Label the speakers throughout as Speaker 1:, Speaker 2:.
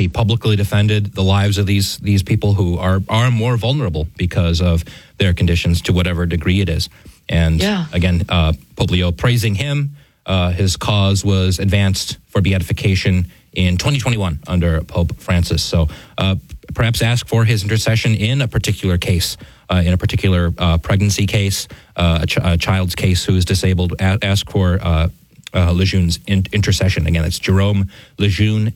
Speaker 1: he publicly defended the lives of these people who are more vulnerable because of their conditions, to whatever degree it is. And again, Pope Leo praising him. His cause was advanced for beatification in 2021 under Pope Francis. So perhaps ask for his intercession in a particular case, in a particular pregnancy case, a child's case who is disabled. Ask for Lejeune's intercession. Again, it's Jerome Lejeune,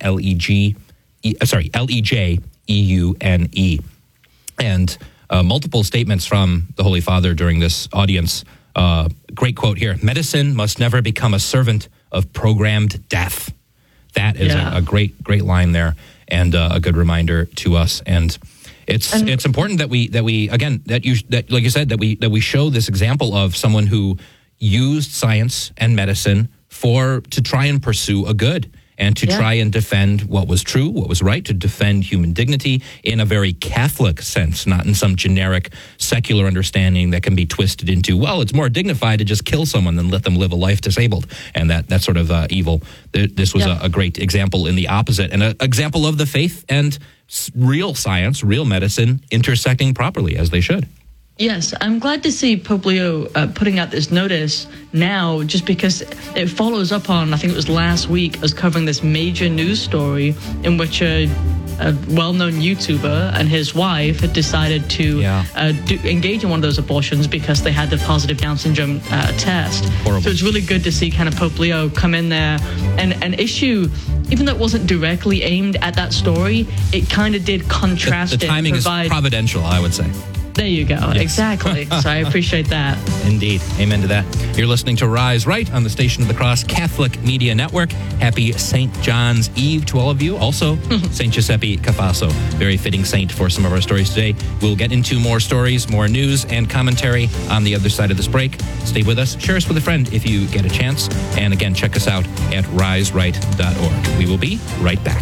Speaker 1: Lejeune. And multiple statements from the Holy Father during this audience. Great quote here. Medicine must never become a servant of programmed death. That is a great line there, and a good reminder to us. And it's important that we again like you said, that we show this example of someone who used science and medicine to try and pursue a good, and to try and defend what was true, what was right, to defend human dignity in a very Catholic sense, not in some generic secular understanding that can be twisted into, well, it's more dignified to just kill someone than let them live a life disabled, and that sort of evil. This was a great example in the opposite, and an example of the faith and real science, real medicine intersecting properly as they should.
Speaker 2: Yes, I'm glad to see Pope Leo putting out this notice now, just because it follows up on, I think it was last week, us covering this major news story in which a well-known YouTuber and his wife had decided to engage in one of those abortions because they had the positive Down syndrome test.
Speaker 1: Horrible.
Speaker 2: So it's really good to see kind of Pope Leo come in there and issue, even though it wasn't directly aimed at that story, it kind of did contrast
Speaker 1: the timing is providential, I would say.
Speaker 2: There you go. Yes. Exactly. So I appreciate that.
Speaker 1: Indeed. Amen to that. You're listening to Rise Right on the Station of the Cross Catholic Media Network. Happy St. John's Eve to all of you. Also, St. Giuseppe Cafasso. Very fitting saint for some of our stories today. We'll get into more stories, more news, and commentary on the other side of this break. Stay with us. Share us with a friend if you get a chance. And again, check us out at riseright.org. We will be right back.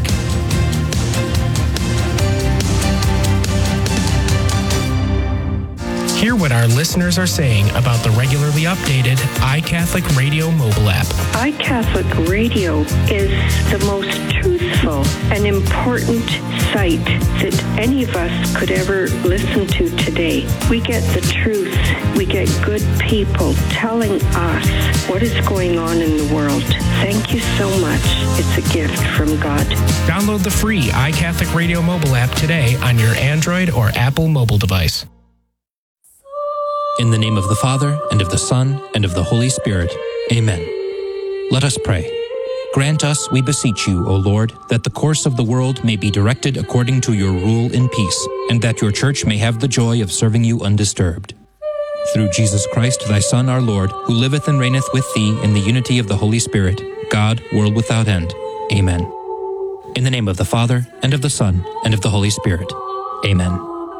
Speaker 3: Hear what our listeners are saying about the regularly updated iCatholic Radio mobile app.
Speaker 4: iCatholic Radio is the most truthful and important site that any of us could ever listen to today. We get the truth. We get good people telling us what is going on in the world. Thank you so much. It's a gift from God.
Speaker 3: Download the free iCatholic Radio mobile app today on your Android or Apple mobile device.
Speaker 1: In the name of the Father, and of the Son, and of the Holy Spirit. Amen. Let us pray. Grant us, we beseech you, O Lord, that the course of the world may be directed according to your rule in peace, and that your Church may have the joy of serving you undisturbed. Through Jesus Christ, thy Son, our Lord, who liveth and reigneth with thee in the unity of the Holy Spirit, God, world without end. Amen. In the name of the Father, and of the Son, and of the Holy Spirit. Amen.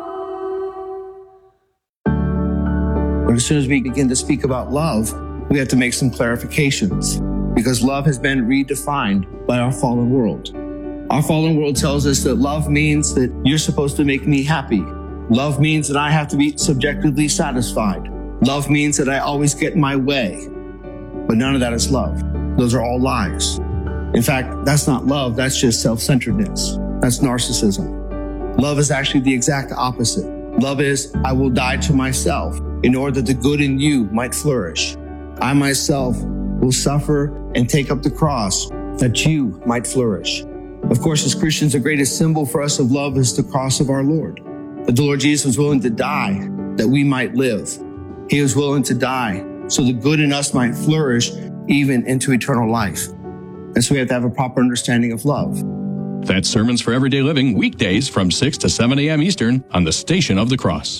Speaker 5: As soon as we begin to speak about love, we have to make some clarifications, because love has been redefined by our fallen world. Our fallen world tells us that love means that you're supposed to make me happy. Love means that I have to be subjectively satisfied. Love means that I always get my way. But none of that is love. Those are all lies. In fact, that's not love. That's just self-centeredness. That's narcissism. Love is actually the exact opposite. Love is, I will die to myself in order that the good in you might flourish. I myself will suffer and take up the cross that you might flourish. Of course, as Christians, the greatest symbol for us of love is the cross of our Lord. That the Lord Jesus was willing to die that we might live. He was willing to die so the good in us might flourish even into eternal life. And so we have to have a proper understanding of love.
Speaker 6: That's Sermons for Everyday Living, weekdays from 6 to 7 a.m. Eastern on the Station of the Cross.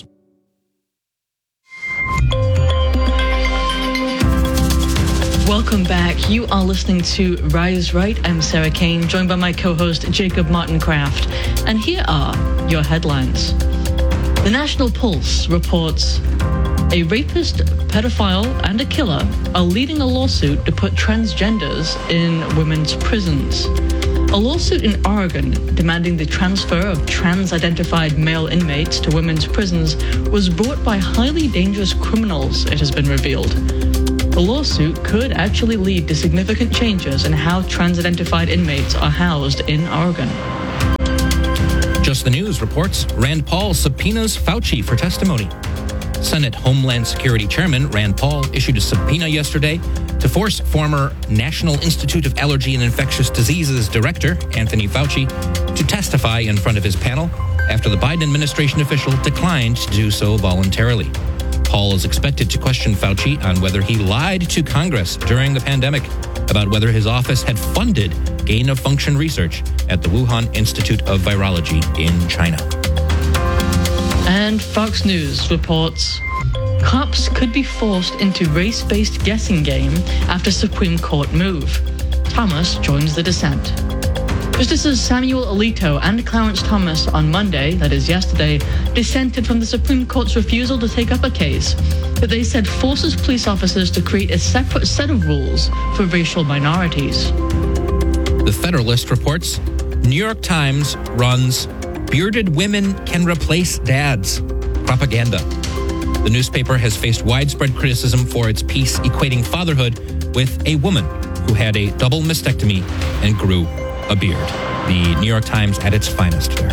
Speaker 2: Welcome back. You are listening to Rise Right. I'm Sarah Kane, joined by my co-host Jacob Martin Kraft. And here are your headlines. The National Pulse reports a rapist, pedophile, and a killer are leading a lawsuit to put transgenders in women's prisons. A lawsuit in Oregon demanding the transfer of trans-identified male inmates to women's prisons was brought by highly dangerous criminals, it has been revealed. The lawsuit could actually lead to significant changes in how trans-identified inmates are housed in Oregon.
Speaker 1: the News reports Rand Paul subpoenas Fauci for testimony. Senate Homeland Security Chairman Rand Paul issued a subpoena yesterday to force former National Institute of Allergy and Infectious Diseases Director Anthony Fauci to testify in front of his panel after the Biden administration official declined to do so voluntarily. Paul is expected to question Fauci on whether he lied to Congress during the pandemic about whether his office had funded gain-of-function research at the Wuhan Institute of Virology in China.
Speaker 2: And Fox News reports cops could be forced into race-based guessing game after Supreme Court move. Thomas joins the dissent. Justices Samuel Alito and Clarence Thomas on Monday, that is yesterday, dissented from the Supreme Court's refusal to take up a case that they said forces police officers to create a separate set of rules for racial minorities.
Speaker 1: The Federalist reports New York Times runs "Bearded Women Can Replace Dads" propaganda. The newspaper has faced widespread criticism for its piece equating fatherhood with a woman who had a double mastectomy and grew a beard. The New York Times at its finest there.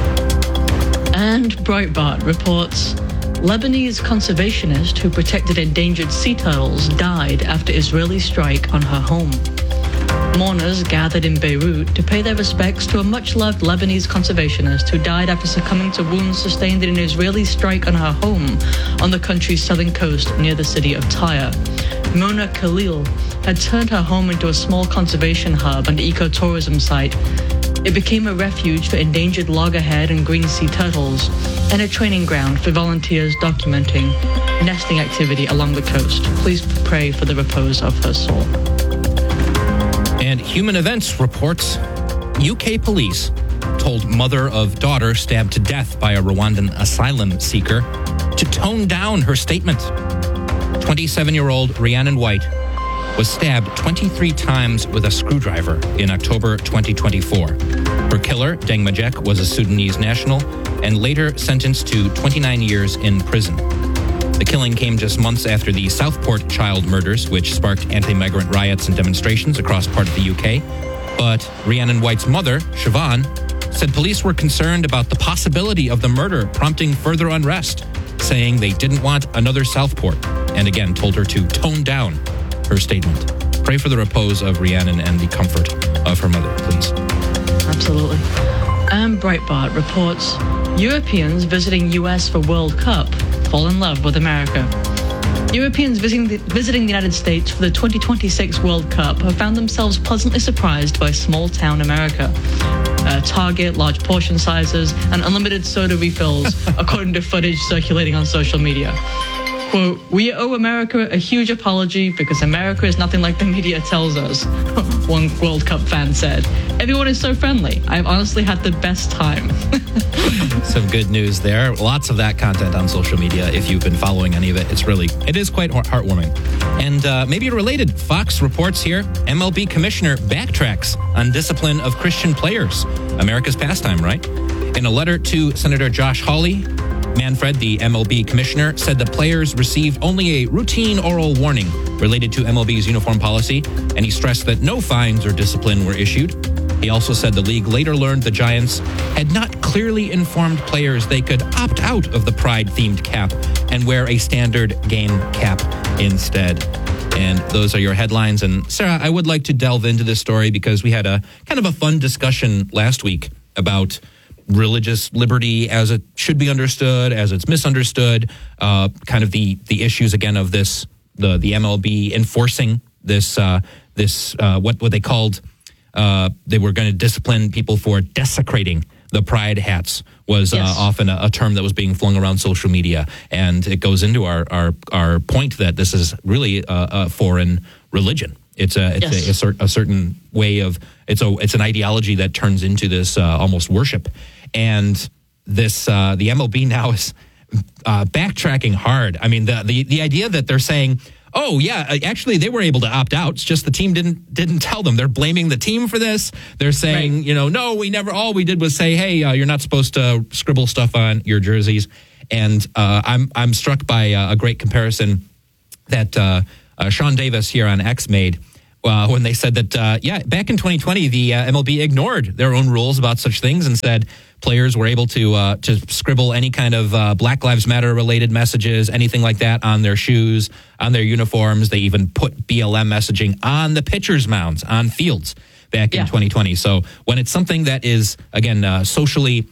Speaker 2: And Breitbart reports Lebanese conservationist who protected endangered sea turtles died after Israeli strike on her home. Mourners gathered in Beirut to pay their respects to a much-loved Lebanese conservationist who died after succumbing to wounds sustained in an Israeli strike on her home on the country's southern coast near the city of Tyre. Mona Khalil had turned her home into a small conservation hub and ecotourism site. It became a refuge for endangered loggerhead and green sea turtles and a training ground for volunteers documenting nesting activity along the coast. Please pray for the repose of her soul.
Speaker 1: And Human Events reports UK police told mother of daughter stabbed to death by a Rwandan asylum seeker to tone down her statement. 27-year-old Rhiannon White was stabbed 23 times with a screwdriver in October 2024. Her killer, Deng Majek, was a Sudanese national and later sentenced to 29 years in prison. The killing came just months after the Southport child murders, which sparked anti-migrant riots and demonstrations across part of the UK. But Rhiannon White's mother, Siobhan, said police were concerned about the possibility of the murder prompting further unrest, saying they didn't want another Southport, and again told her to tone down her statement. Pray for the repose of Rhiannon and the comfort of her mother, please.
Speaker 2: Absolutely. And Breitbart reports Europeans visiting US for World Cup fall in love with America. Europeans visiting the United States for the 2026 World Cup have found themselves pleasantly surprised by small-town America. Target, large portion sizes, and unlimited soda refills, according to footage circulating on social media. Quote, "We owe America a huge apology because America is nothing like the media tells us," one World Cup fan said. "Everyone is so friendly. I've honestly had the best time."
Speaker 1: Some good news there. Lots of that content on social media. If you've been following any of it, it is quite heartwarming. And maybe related, Fox reports here, MLB commissioner backtracks on discipline of Christian players. America's pastime, right? In a letter to Senator Josh Hawley, Manfred, the MLB commissioner, said the players received only a routine oral warning related to MLB's uniform policy, and he stressed that no fines or discipline were issued. He also said the league later learned the Giants had not clearly informed players they could opt out of the Pride-themed cap and wear a standard game cap instead. And those are your headlines. And Sarah, I would like to delve into this story because we had a kind of a fun discussion last week about religious liberty as it should be understood, as it's misunderstood, kind of the issues again of this, the MLB enforcing this what they called, they were going to discipline people for desecrating the pride hats was often a term that was being flung around social media. And it goes into our point that this is really a foreign religion. It's a certain way of, it's an ideology that turns into this almost worship. And this the MLB now is backtracking hard. I mean, the idea that they're saying, oh yeah, actually they were able to opt out. It's just the team didn't tell them. They're blaming the team for this. They're saying, no, we never. All we did was say, hey, you're not supposed to scribble stuff on your jerseys. And I'm struck by a great comparison that Sean Davis here on X made. when they said that, back in 2020, the MLB ignored their own rules about such things and said players were able to scribble any kind of Black Lives Matter related messages, anything like that on their shoes, on their uniforms. They even put BLM messaging on the pitchers' mounds, on fields back in 2020. So when it's something that is, again, socially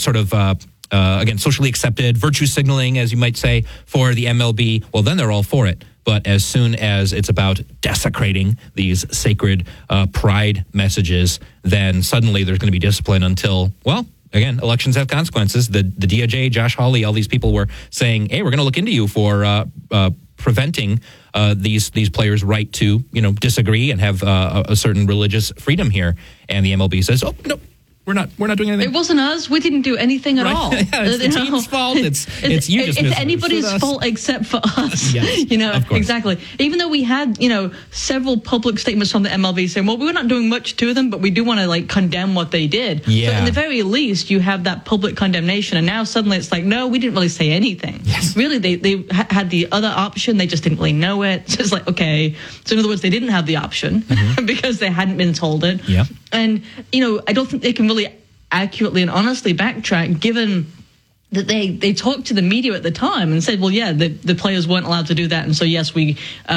Speaker 1: socially accepted, virtue signaling, as you might say, for the MLB, well, then they're all for it. But as soon as it's about desecrating these sacred pride messages, then suddenly there's going to be discipline until, well, again, elections have consequences. The DOJ, Josh Hawley, all these people were saying, hey, we're going to look into you for preventing these players' right to, disagree and have a certain religious freedom here. And the MLB says, oh, no. We're not doing anything.
Speaker 2: It wasn't us. We didn't do anything at all.
Speaker 1: Yeah, it's the team's fault. It's you just
Speaker 2: it's anybody's fault except for us.
Speaker 1: Yes, of course.
Speaker 2: Exactly. Even though we had, several public statements from the MLB saying, well, we're not doing much to them, but we do want to condemn what they did.
Speaker 1: Yeah.
Speaker 2: So in the very least, you have that public condemnation, and now suddenly it's like, no, we didn't really say anything.
Speaker 1: Yes.
Speaker 2: Really, they had the other option. They just didn't really know it. So it's like, okay. So in other words, they didn't have the option because they hadn't been told it.
Speaker 1: Yeah.
Speaker 2: And, I don't think they can really accurately and honestly backtrack, given that they talked to the media at the time and said, well, yeah, the players weren't allowed to do that. And so, yes, we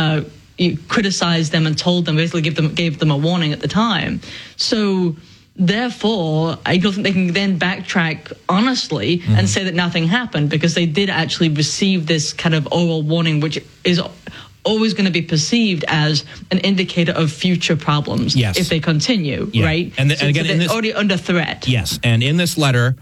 Speaker 2: criticized them and told them, basically gave them a warning at the time. So therefore, I don't think they can then backtrack honestly and say that nothing happened, because they did actually receive this kind of oral warning, which is always going to be perceived as an indicator of future problems if they continue, right?
Speaker 1: And again,
Speaker 2: they're already under threat.
Speaker 1: Yes, and in this letter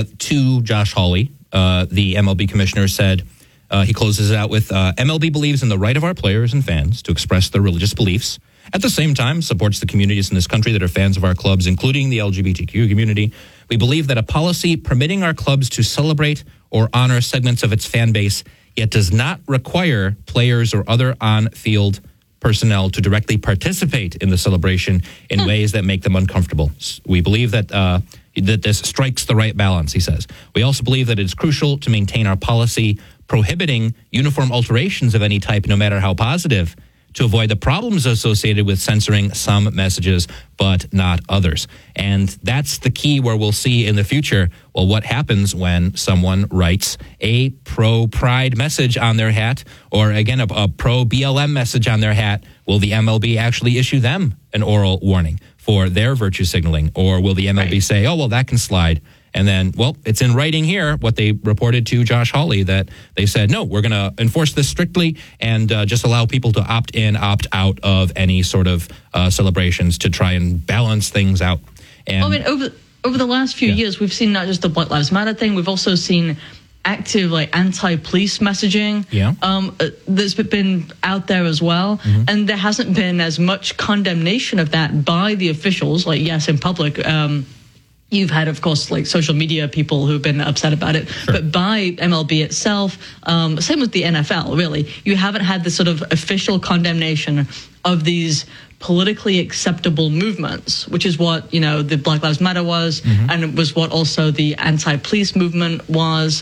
Speaker 1: to Josh Hawley, the MLB commissioner said, he closes it out with, MLB believes in the right of our players and fans to express their religious beliefs. At the same time, supports the communities in this country that are fans of our clubs, including the LGBTQ community. We believe that a policy permitting our clubs to celebrate or honor segments of its fan base yet does not require players or other on-field personnel to directly participate in the celebration in ways that make them uncomfortable. We believe that that this strikes the right balance, he says. We also believe that it is crucial to maintain our policy prohibiting uniform alterations of any type, no matter how positive, to avoid the problems associated with censoring some messages, but not others. And that's the key where we'll see in the future, well, what happens when someone writes a pro-pride message on their hat, or again, a pro-BLM message on their hat. Will the MLB actually issue them an oral warning for their virtue signaling? Or will the MLB say, oh, well, that can slide? And then, well, it's in writing here, what they reported to Josh Hawley, that they said, no, we're going to enforce this strictly and just allow people to opt in, opt out of any sort of celebrations to try and balance things out. And
Speaker 2: over the last few years, we've seen not just the Black Lives Matter thing, we've also seen active anti-police messaging that's been out there as well. And there hasn't been as much condemnation of that by the officials, yes, in public. You've had, of course, social media people who've been upset about it, but by MLB itself, same with the NFL, really. You haven't had this sort of official condemnation of these politically acceptable movements, which is what, the Black Lives Matter was, and it was what also the anti-police movement was.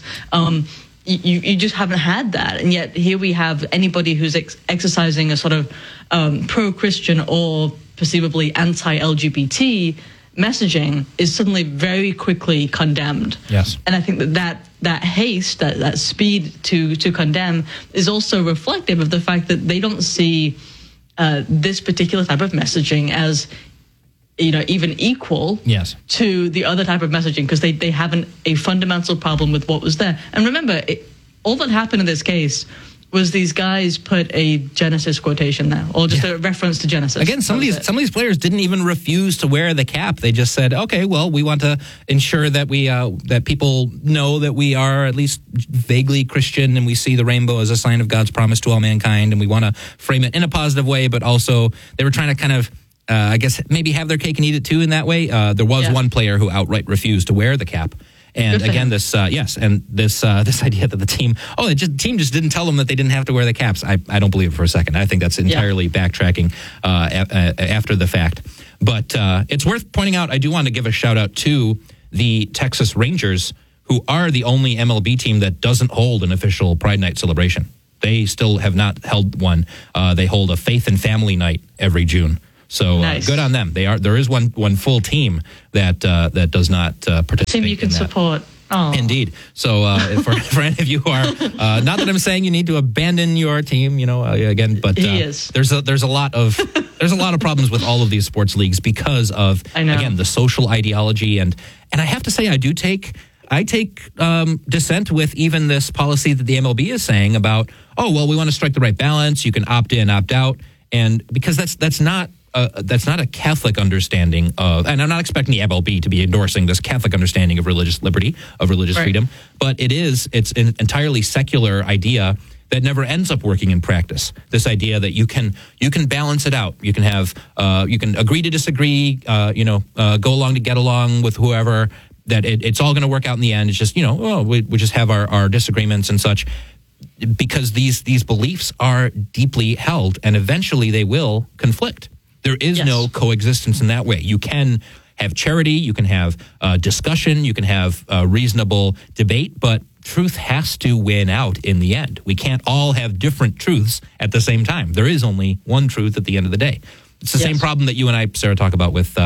Speaker 2: You just haven't had that. And yet here we have anybody who's exercising a sort of pro-Christian or perceivably anti-LGBT messaging is suddenly very quickly condemned.
Speaker 1: Yes.
Speaker 2: And I think that haste, that speed to condemn is also reflective of the fact that they don't see this particular type of messaging as even equal to the other type of messaging, because they have a fundamental problem with what was there. And remember, all that happened in this case was these guys put a Genesis quotation there, or just a reference to Genesis.
Speaker 1: Again, some of these players didn't even refuse to wear the cap. They just said, "Okay, well, we want to ensure that we that people know that we are at least vaguely Christian, and we see the rainbow as a sign of God's promise to all mankind, and we want to frame it in a positive way." But also, they were trying to kind of, I guess, maybe have their cake and eat it too in that way. There was one player who outright refused to wear the cap. And again, this idea that the team just didn't tell them that they didn't have to wear the caps. I don't believe it for a second. I think that's entirely backtracking after the fact. But it's worth pointing out, I do want to give a shout out to the Texas Rangers, who are the only MLB team that doesn't hold an official Pride Night celebration. They still have not held one. They hold a faith and family night every June. So
Speaker 2: Nice.
Speaker 1: good on them. There is one full team that does not participate.
Speaker 2: Team you can
Speaker 1: in that.
Speaker 2: support. Oh.
Speaker 1: Indeed. So for any of you who are, not that I'm saying you need to abandon your team, again, but
Speaker 2: He is.
Speaker 1: there's a lot of problems with all of these sports leagues because of,
Speaker 2: I know.
Speaker 1: again, the social ideology. And I have to say, I take dissent with even this policy that the MLB is saying about, we want to strike the right balance. You can opt in, opt out. And because that's not a Catholic understanding of, and I'm not expecting the MLB to be endorsing this Catholic understanding of religious liberty, of religious
Speaker 2: Right.
Speaker 1: freedom, but it's an entirely secular idea that never ends up working in practice. This idea that you can balance it out. You can have you can agree to disagree. Go along to get along with whoever. That it's all going to work out in the end. It's just we just have our disagreements and such. Because these beliefs are deeply held, and eventually they will conflict. There is
Speaker 2: Yes.
Speaker 1: no coexistence in that way. You can have charity, you can have discussion, you can have reasonable debate, but truth has to win out in the end. We can't all have different truths at the same time. There is only one truth at the end of the day. It's the
Speaker 2: Yes.
Speaker 1: same problem that you and I, Sarah, talk about with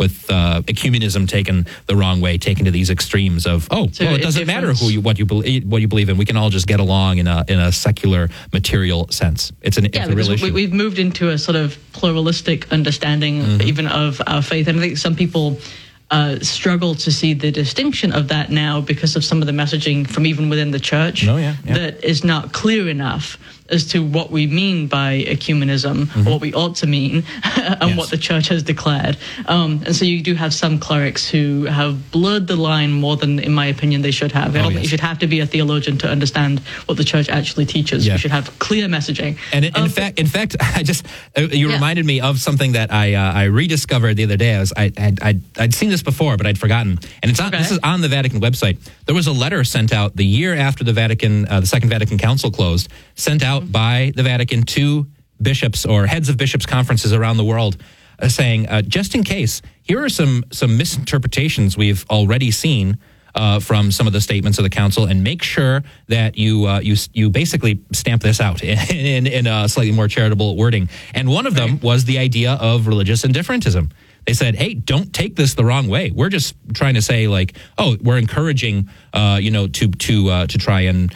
Speaker 1: ecumenism taken the wrong way, taken to these extremes of it doesn't matter what you believe in. We can all just get along in a secular material sense. It's a real
Speaker 2: because
Speaker 1: issue.
Speaker 2: we've moved into a sort of pluralistic understanding
Speaker 1: Mm-hmm.
Speaker 2: even of our faith, and I think some people struggle to see the distinction of that now because of some of the messaging from even within the church that is not clear enough as to what we mean by ecumenism, or what we ought to mean, and what the church has declared. And so you do have some clerics who have blurred the line more than, in my opinion, they should have. I don't think you should have to be a theologian to understand what the church actually teaches.
Speaker 1: Yeah.
Speaker 2: You should have clear messaging.
Speaker 1: And in fact, I just you reminded me of something that I rediscovered the other day. I'd seen this before, but I'd forgotten. And it's this is on the Vatican website. There was a letter sent out the year after the Second Vatican Council closed, sent out by the Vatican to bishops or heads of bishops' conferences around the world, saying, just in case, here are some misinterpretations we've already seen from some of the statements of the council, and make sure that you basically stamp this out in a slightly more charitable wording. And one of them was the idea of religious indifferentism. They said, hey, don't take this the wrong way. We're just trying to say, we're encouraging, to try and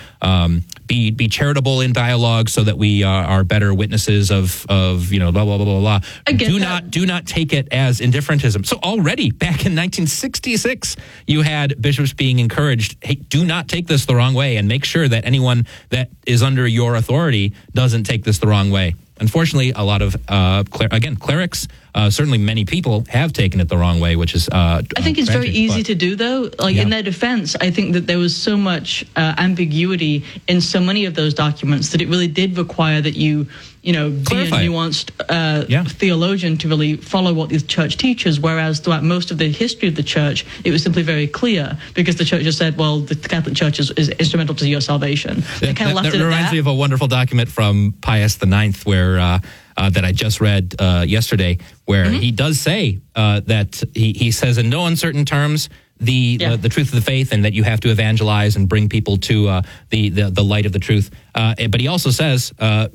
Speaker 1: be charitable in dialogue so that we are better witnesses of blah, blah, blah, blah, blah. Do not take it as indifferentism. So already back in 1966, you had bishops being encouraged, hey, do not take this the wrong way, and make sure that anyone that is under your authority doesn't take this the wrong way. Unfortunately, a lot of, clerics, certainly many people have taken it the wrong way, which is
Speaker 2: I think it's very easy to do, though. In their defense, I think that there was so much ambiguity in so many of those documents that it really did require that you be a nuanced theologian to really follow what the church teaches, whereas throughout most of the history of the church, it was simply very clear because the church just said, well, the Catholic Church is instrumental to your salvation. They kind of left it at that.
Speaker 1: That reminds me of a wonderful document from Pius IX where that I just read yesterday, where he does say that he says in no uncertain terms the truth of the faith, and that you have to evangelize and bring people to the light of the truth. But he also says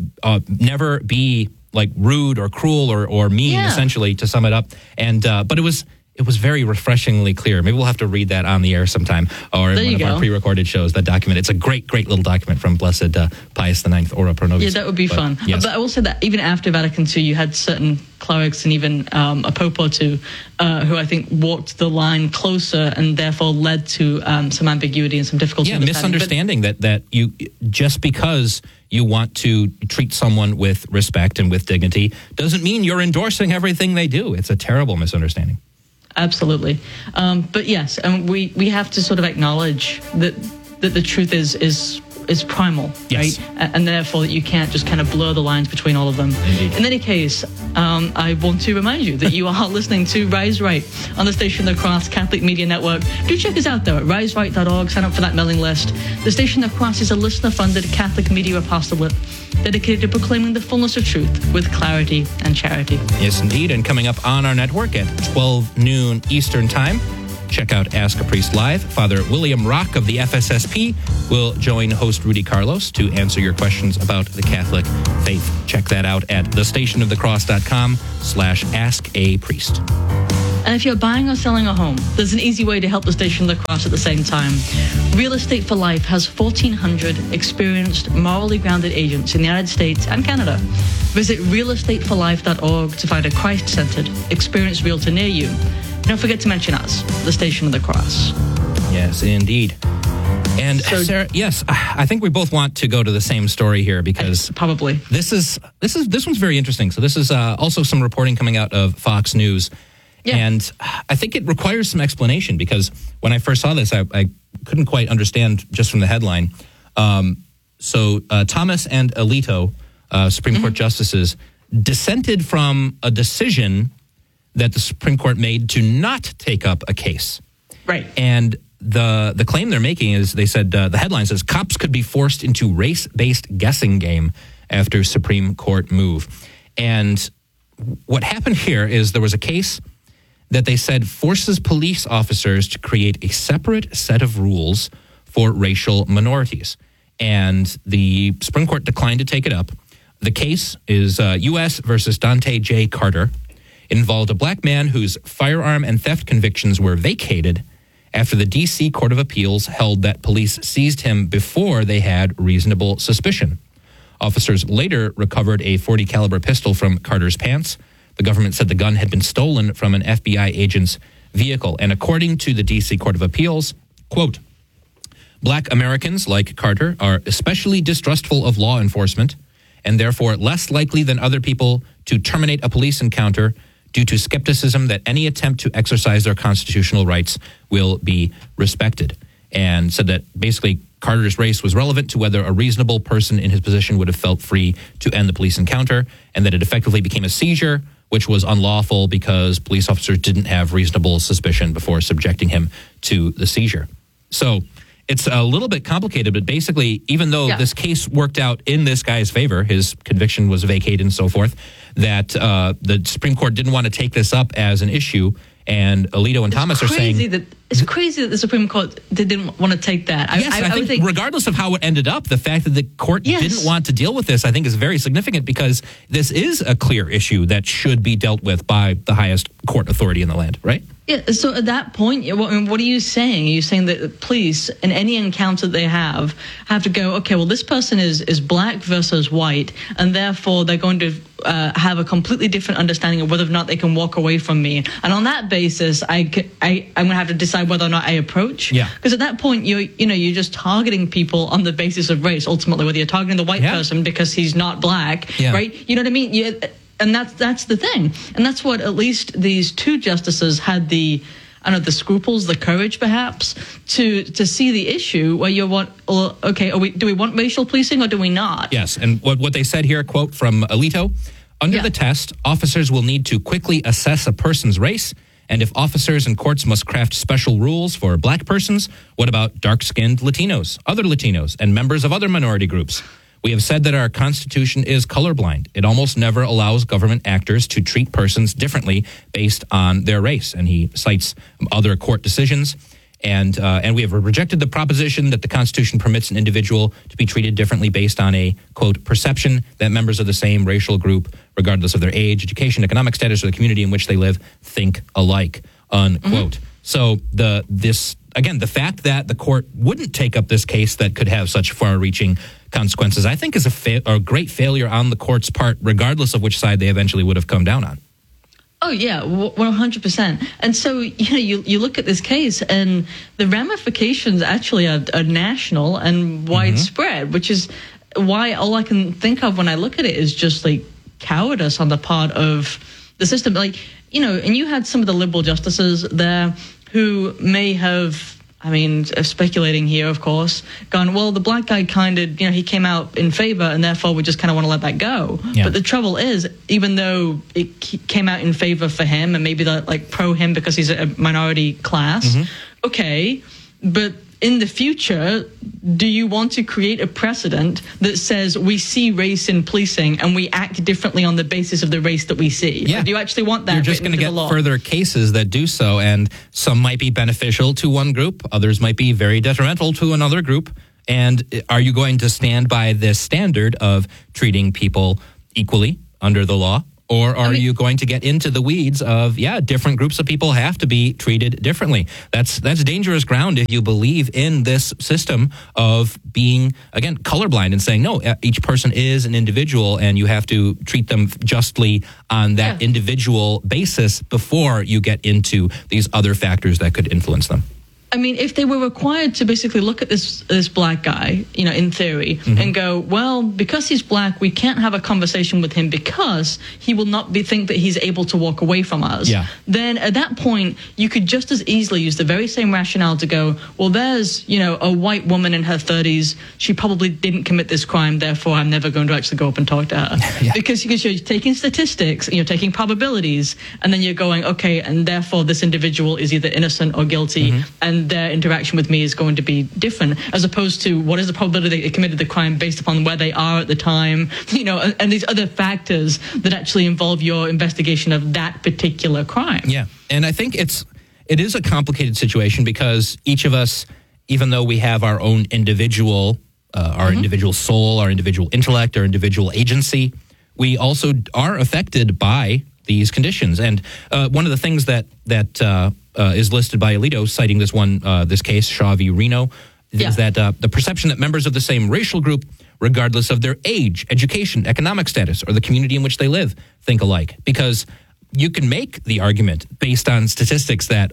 Speaker 1: never be rude or cruel or mean, essentially, to sum it up. And but it was very refreshingly clear. Maybe we'll have to read that on the air sometime, or in one of our pre-recorded shows, that document. It's a great, great little document from Blessed Pius IX, Ora Pro Nobis.
Speaker 2: Yeah, that would be fun.
Speaker 1: Yes.
Speaker 2: But I will say that even after Vatican II, you had certain clerics and even a pope or two who I think walked the line closer and therefore led to some ambiguity and some difficulty.
Speaker 1: Yeah, misunderstanding that you, just because you want to treat someone with respect and with dignity doesn't mean you're endorsing everything they do. It's a terrible misunderstanding.
Speaker 2: Absolutely. But yes, we have to sort of acknowledge that the truth is primal,
Speaker 1: yes,
Speaker 2: right? And therefore you can't just kind of blur the lines between all of them.
Speaker 1: Indeed.
Speaker 2: In any case, I want to remind you that you are listening to Rise Right on the Station of the Cross Catholic Media Network. Do check us out though at riseright.org. Sign up for that mailing list. The Station of the Cross is a listener-funded Catholic media apostolate dedicated to proclaiming the fullness of truth with clarity and charity.
Speaker 1: Yes, indeed. And coming up on our network at 12 noon Eastern Time, check out Ask a Priest Live. Father William Rock of the FSSP will join host Rudy Carlos to answer your questions about the Catholic faith. Check that out at thestationofthecross.com/askapriest.
Speaker 2: And if you're buying or selling a home, there's an easy way to help the Station of the Cross at the same time. Real Estate for Life has 1,400 experienced, morally grounded agents in the United States and Canada. Visit realestateforlife.org to find a Christ-centered, experienced realtor near you. Don't forget to mention us, the Station of the Cross.
Speaker 1: Yes, indeed. And
Speaker 2: So-
Speaker 1: Sarah, yes, I think we both want to go to the same story here because
Speaker 2: Probably.
Speaker 1: this one's very interesting. So this is also some reporting coming out of Fox News.
Speaker 2: Yeah.
Speaker 1: And I think it requires some explanation because when I first saw this, I couldn't quite understand just from the headline. So Thomas and Alito, Supreme Court justices, dissented from a decision that the Supreme Court made to not take up a case.
Speaker 2: Right.
Speaker 1: And the claim they're making is, they said, the headline says, cops could be forced into race-based guessing game after Supreme Court move. And what happened here is there was a case that they said forces police officers to create a separate set of rules for racial minorities. And the Supreme Court declined to take it up. The case is U.S. versus Dante J. Carter. It involved a black man whose firearm and theft convictions were vacated after the D.C. Court of Appeals held that police seized him before they had reasonable suspicion. Officers later recovered a .40 caliber pistol from Carter's pants. The government said the gun had been stolen from an FBI agent's vehicle. And according to the D.C. Court of Appeals, quote, black Americans like Carter are especially distrustful of law enforcement and therefore less likely than other people to terminate a police encounter due to skepticism that any attempt to exercise their constitutional rights will be respected. And said that basically Carter's race was relevant to whether a reasonable person in his position would have felt free to end the police encounter, and that it effectively became a seizure, which was unlawful because police officers didn't have reasonable suspicion before subjecting him to the seizure. So it's a little bit complicated, but basically, even though this case worked out in this guy's favor, his conviction was vacated and so forth, that the Supreme Court didn't want to take this up as an issue. And Alito and Thomas are saying...
Speaker 2: It's crazy that the Supreme Court didn't want to take that.
Speaker 1: I think regardless of how it ended up, the fact that the court didn't want to deal with this, I think, is very significant because this is a clear issue that should be dealt with by the highest court authority in the land, right?
Speaker 2: Yeah, so at that point, what are you saying? Are you saying that the police, in any encounter they have to go, okay, well, this person is black versus white, and therefore they're going to have a completely different understanding of whether or not they can walk away from me. And on that basis, I'm going to have to decide whether or not I approach. Yeah. Because at that point, you're just targeting people on the basis of race, ultimately, whether you're targeting the white person because he's not black, right? You know what I mean? And that's the thing. And that's what at least these two justices had the scruples, the courage perhaps, to see the issue where do we want racial policing or do we not?
Speaker 1: Yes, and what they said here, quote from Alito, under the test, officers will need to quickly assess a person's race, and if officers and courts must craft special rules for black persons, what about dark-skinned Latinos, other Latinos, and members of other minority groups? We have said that our Constitution is colorblind. It almost never allows government actors to treat persons differently based on their race. And he cites other court decisions. And we have rejected the proposition that the Constitution permits an individual to be treated differently based on a, quote, perception that members of the same racial group, regardless of their age, education, economic status, or the community in which they live, think alike, unquote. So the fact that the court wouldn't take up this case that could have such far-reaching consequences, I think, is a great failure on the court's part, regardless of which side they eventually would have come down on.
Speaker 2: Oh, yeah, 100%. And so, you look at this case and the ramifications actually are national and widespread, which is why all I can think of when I look at it is just like cowardice on the part of the system. Like, and you had some of the liberal justices there who may have, speculating here, of course, gone, well, the black guy he came out in favor and therefore we just kind of want to let that go. Yeah. But the trouble is, even though it came out in favor for him and maybe pro him because he's a minority class, okay, but in the future, do you want to create a precedent that says we see race in policing and we act differently on the basis of the race that we see?
Speaker 1: Yeah.
Speaker 2: Or do you actually want that?
Speaker 1: You're just going to get further cases that do so, and some might be beneficial to one group, others might be very detrimental to another group. And are you going to stand by this standard of treating people equally under the law? Or are you going to get into the weeds of, different groups of people have to be treated differently? That's dangerous ground if you believe in this system of being, again, colorblind and saying, no, each person is an individual and you have to treat them justly on that individual basis before you get into these other factors that could influence them.
Speaker 2: I mean, if they were required to basically look at this black guy, in theory, and go, well, because he's black, we can't have a conversation with him because he will not think that he's able to walk away from us. Yeah. Then at that point, you could just as easily use the very same rationale to go, well, there's, a white woman in her 30s. She probably didn't commit this crime. Therefore, I'm never going to actually go up and talk to her. Because you're taking statistics, and you're taking probabilities, and then you're going, okay, and therefore this individual is either innocent or guilty. And their interaction with me is going to be different, as opposed to what is the probability they committed the crime based upon where they are at the time, and these other factors that actually involve your investigation of that particular crime.
Speaker 1: Yeah, and I think it is a complicated situation because each of us, even though we have our own individual, individual soul, our individual intellect, our individual agency, we also are affected by these conditions. And one of the things that is listed by Alito, citing this case, Shaw v. Reno, is that the perception that members of the same racial group, regardless of their age, education, economic status, or the community in which they live, think alike. Because you can make the argument based on statistics that,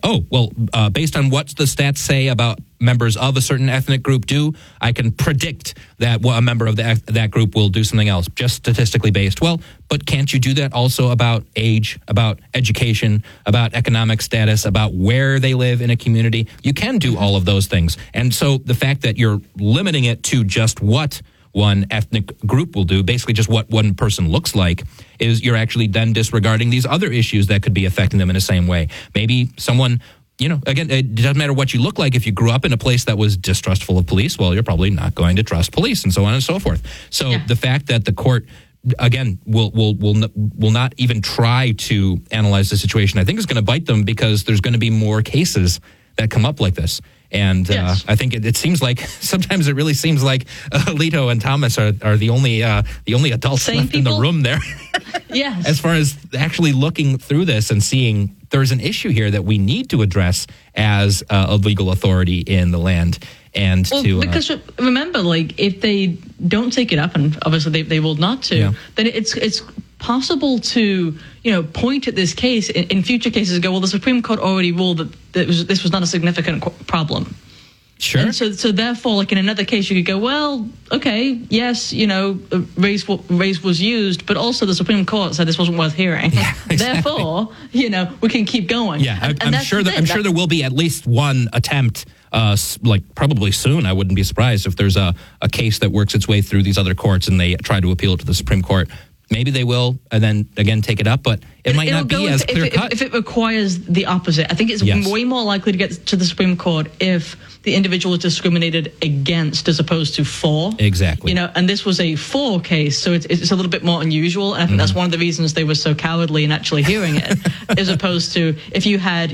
Speaker 1: based on what the stats say about members of a certain ethnic group do, I can predict that a member of that group will do something else, just statistically based. Well, but can't you do that also about age, about education, about economic status, about where they live in a community? You can do all of those things. And so the fact that you're limiting it to just what one ethnic group will do, basically just what one person looks like, is you're actually then disregarding these other issues that could be affecting them in the same way. Maybe someone, again, it doesn't matter what you look like. If you grew up in a place that was distrustful of police, well, you're probably not going to trust police, and so on and so forth. So the fact that the court, again, will not even try to analyze the situation, I think is going to bite them, because there's going to be more cases that come up like this. And I think it seems like sometimes it really seems like Alito and Thomas are the only adults left in the room there.
Speaker 2: Yes.
Speaker 1: As far as actually looking through this and seeing there's an issue here that we need to address as a legal authority in the land. And
Speaker 2: because remember, if they don't take it up, and obviously they will not to, then it's possible to point at this case in future cases and go, well, the Supreme Court already ruled that this was not a significant problem.
Speaker 1: Sure.
Speaker 2: And so therefore, in another case, you could go, well, okay, yes, race was used, but also the Supreme Court said this wasn't worth hearing. Yeah, exactly. Therefore, we can keep going.
Speaker 1: Yeah, I'm sure there will be at least one attempt. Probably soon. I wouldn't be surprised if there's a case that works its way through these other courts and they try to appeal it to the Supreme Court. Maybe they will, and then again take it up, but it might not be as clear cut.
Speaker 2: If it requires the opposite, I think it's way more likely to get to the Supreme Court if the individual is discriminated against as opposed to for.
Speaker 1: Exactly.
Speaker 2: And this was a for case, so it's a little bit more unusual. And I think that's one of the reasons they were so cowardly in actually hearing it, as opposed to if you had,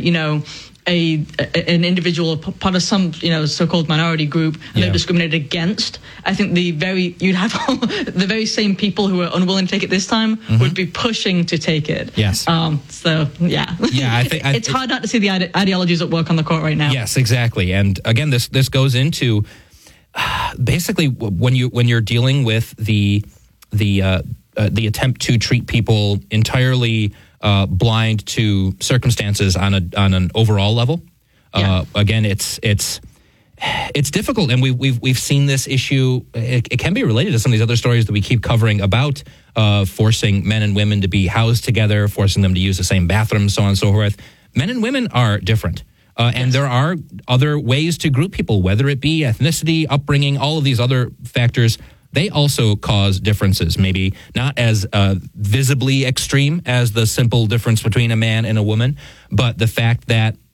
Speaker 2: an individual part of some so-called minority group and they're discriminated against. I think you'd have the very same people who are unwilling to take it this time would be pushing to take it.
Speaker 1: Yes.
Speaker 2: I think it's hard not to see the ideologies at work on the court right now.
Speaker 1: Yes, exactly. And again, this goes into basically when you're dealing with the attempt to treat people entirely blind to circumstances on an overall level. Again, it's difficult, and we've seen this issue. It can be related to some of these other stories that we keep covering about forcing men and women to be housed together, forcing them to use the same bathroom, so on and so forth. Men and women are different. And there are other ways to group people, whether it be ethnicity, upbringing, all of these other factors. They also cause differences, maybe not as visibly extreme as the simple difference between a man and a woman, but the fact that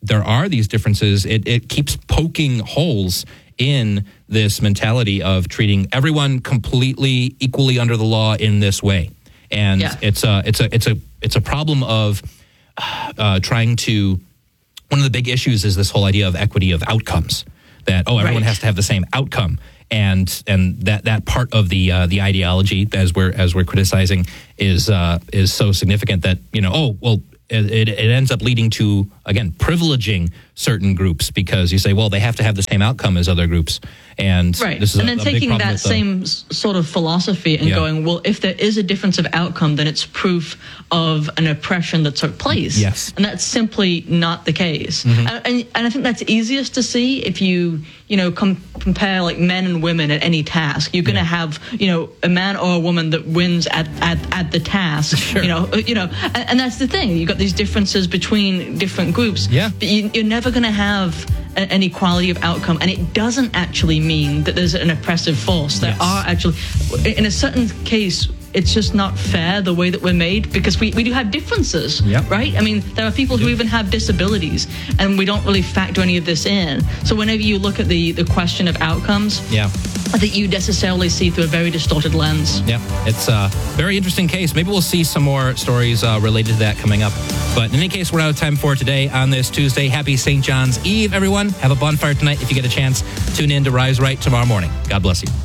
Speaker 1: there are these differences, it keeps poking holes in this mentality of treating everyone completely equally under the law in this way. And it's a problem of trying to. One of the big issues is this whole idea of equity of outcomes. That everyone has to have the same outcome, and that part of the ideology as we're criticizing is so significant that it ends up leading to, again, privileging certain groups because you say, well, they have to have the same outcome as other groups. And this is
Speaker 2: and then taking that same sort of philosophy and going, well, if there is a difference of outcome, then it's proof of an oppression that took place.
Speaker 1: Yes.
Speaker 2: And that's simply not the case. And I think that's easiest to see if you compare like men and women at any task. You're going to have, a man or a woman that wins at the task. Sure. And that's the thing. You've got these differences between different groups.
Speaker 1: Yeah.
Speaker 2: But you're never going to have an equality of outcome, and it doesn't actually mean that there's an oppressive force. There are actually, in a certain case, it's just not fair the way that we're made because we do have differences, right? I mean, there are people who even have disabilities, and we don't really factor any of this in. So whenever you look at the question of outcomes, I think you necessarily see through a very distorted lens.
Speaker 1: Yeah, it's a very interesting case. Maybe we'll see some more stories related to that coming up. But in any case, we're out of time for today on this Tuesday. Happy St. John's Eve, everyone. Have a bonfire tonight. If you get a chance, tune in to Rise Right tomorrow morning. God bless you.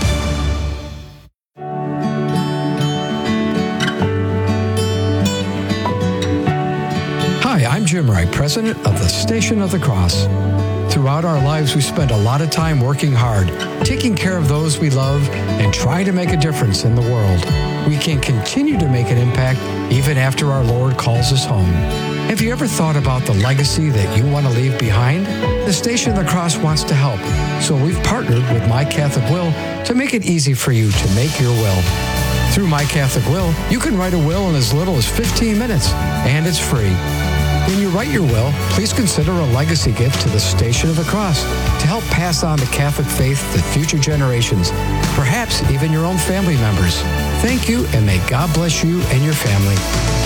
Speaker 7: Hi, I'm Jim Wright, president of the Station of the Cross. Throughout our lives, we spend a lot of time working hard, taking care of those we love, and trying to make a difference in the world. We can continue to make an impact even after our Lord calls us home. Have you ever thought about the legacy that you want to leave behind? The Station of the Cross wants to help, so we've partnered with My Catholic Will to make it easy for you to make your will. Through My Catholic Will, you can write a will in as little as 15 minutes, and it's free. When you write your will, please consider a legacy gift to the Station of the Cross to help pass on the Catholic faith to future generations, perhaps even your own family members. Thank you, and may God bless you and your family.